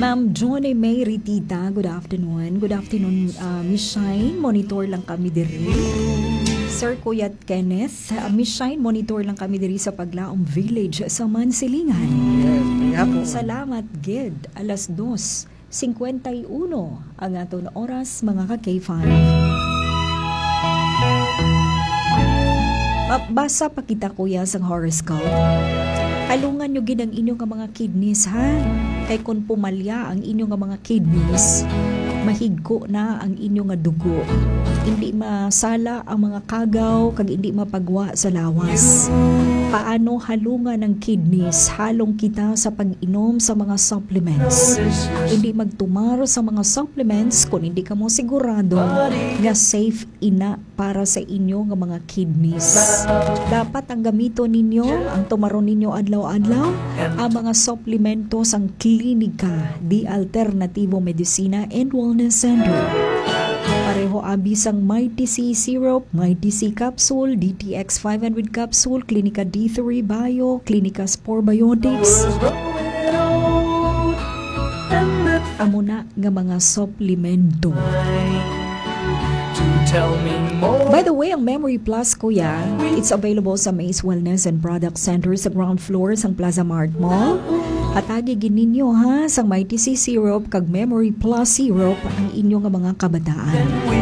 Ma'am Johnny May Ritita, good afternoon. Good afternoon, Miss Shine. Monitor lang kami diri. Sir Kuyat Kenneth, Miss Shine, monitor lang kami diri sa Paglaom Village sa Mansilingan. Yes, may hapon. Salamat, Gid. Alas 2:51 ang aton oras, mga ka-K5. Basa pa kita, kuya, sa horoscope. Alungan nyo gid ang inyong mga kidneys, ha? Kay kung pumalya ang inyong mga kidneys, mahigko na ang inyong dugo. Hindi masala ang mga kagaw, kag hindi mapagwa sa lawas. Paano halungan ng kidneys? Halong kita sa pag-inom sa mga supplements. Hindi magtumaro sa mga supplements kung hindi ka mo sigurado nga safe ina para sa inyo nga mga kidneys. Dapat ang gamito ninyo, ang tumaro ninyo adlaw-adlaw, ang mga supplementos ang Klinika di Alternativo Medicina and Wellness Center. Pareho abisang Mighty C Syrup, Mighty C Capsule, DTX 500 Capsule, Klinika D3 Bio, Klinika Spore Biotics. Amo na nga mga supplemento. By the way, ang Memory Plus, kuya, it's available sa Maze Wellness and Product Center sa ground floor sa Plaza Mart Mall. Hatagi gininyo, ha, sa Mighty C Syrup kag Memory Plus Syrup ang inyong mga kabataan.